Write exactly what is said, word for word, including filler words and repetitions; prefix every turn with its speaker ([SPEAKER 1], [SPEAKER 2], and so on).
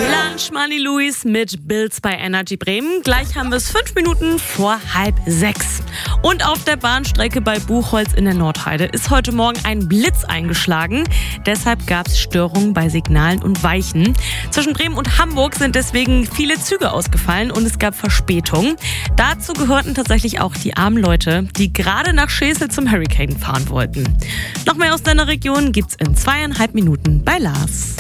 [SPEAKER 1] Lunch Money Louis mit Bills bei Energy Bremen. Gleich haben wir es fünf Minuten vor halb sechs. Und auf der Bahnstrecke bei Buchholz in der Nordheide ist heute Morgen ein Blitz eingeschlagen. Deshalb gab es Störungen bei Signalen und Weichen. Zwischen Bremen und Hamburg sind deswegen viele Züge ausgefallen und es gab Verspätungen. Dazu gehörten tatsächlich auch die armen Leute, die gerade nach Schesel zum Hurricane fahren wollten. Noch mehr aus deiner Region gibt's in zweieinhalb Minuten bei Lars.